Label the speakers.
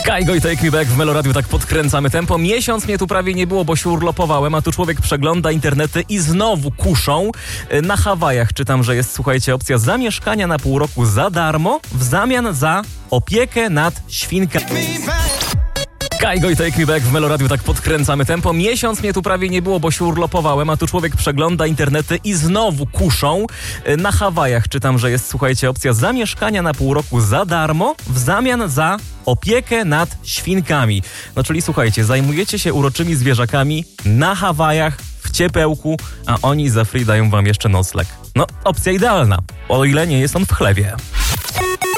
Speaker 1: Kaigo i Take Me Back w Meloradiu, tak podkręcamy tempo. Miesiąc mnie tu prawie nie było, bo się urlopowałem, a tu człowiek przegląda internety i znowu kuszą. Na Hawajach czytam, że jest, słuchajcie, opcja zamieszkania na pół roku za darmo w zamian za opiekę nad świnkami. Kaigo i Take Me Back w Meloradiu, tak podkręcamy tempo. Miesiąc mnie tu prawie nie było, bo się urlopowałem, a tu człowiek przegląda internety i znowu kuszą. Na Hawajach czytam, że jest, słuchajcie, opcja zamieszkania na pół roku za darmo w zamian za opiekę nad świnkami. No czyli słuchajcie, zajmujecie się uroczymi zwierzakami na Hawajach w ciepełku, a oni za free dają wam jeszcze nocleg. No, opcja idealna, o ile nie jest on w chlewie.